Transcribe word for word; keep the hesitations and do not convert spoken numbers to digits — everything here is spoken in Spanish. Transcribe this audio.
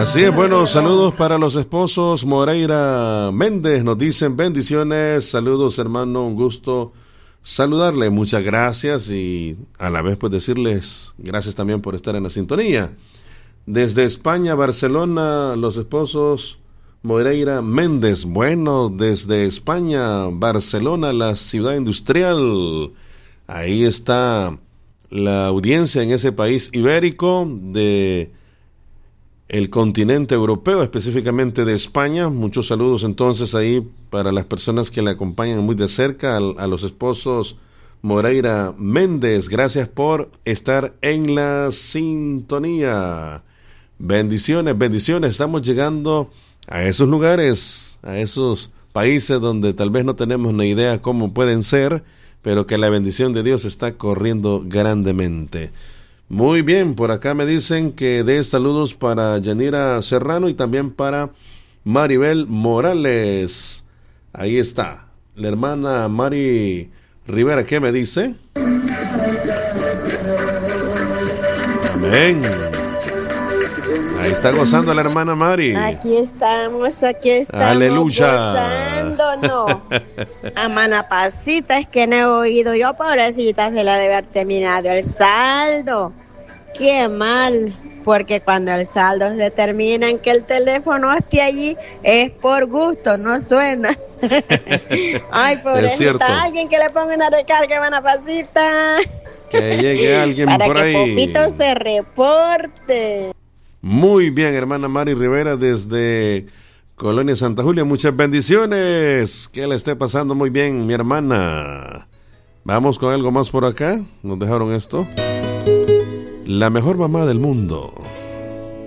Así es, bueno, saludos para los esposos Moreira Méndez, nos dicen bendiciones, saludos hermano, un gusto saludarle, muchas gracias y a la vez pues decirles gracias también por estar en la sintonía. Desde España, Barcelona, los esposos Moreira Méndez, bueno, desde España, Barcelona, la ciudad industrial, ahí está la audiencia en ese país ibérico de el continente europeo, específicamente de España. Muchos saludos entonces ahí para las personas que le acompañan muy de cerca, a, a los esposos Moreira Méndez. Gracias por estar en la sintonía. Bendiciones, bendiciones. Estamos llegando a esos lugares, a esos países donde tal vez no tenemos ni idea cómo pueden ser, pero que la bendición de Dios está corriendo grandemente. Muy bien, por acá me dicen que dé saludos para Yanira Serrano y también para Maribel Morales. Ahí está, la hermana Mari Rivera, ¿qué me dice? Amén. Ahí está gozando la hermana Mari. Aquí estamos, aquí estamos. Aleluya. Gozándonos. A manapacita es que no he oído yo, pobrecitas, de la de haber terminado el saldo. Qué mal, porque cuando el saldo determinan que el teléfono esté allí, es por gusto, no suena. Ay, pobrecita, alguien que le ponga una recarga, manapacita. Que llegue alguien para por que ahí. Popito se reporte. Muy bien, hermana Mari Rivera desde Colonia Santa Julia, muchas bendiciones, que le esté pasando muy bien mi hermana. Vamos con algo más por acá, nos dejaron esto. La mejor mamá del mundo.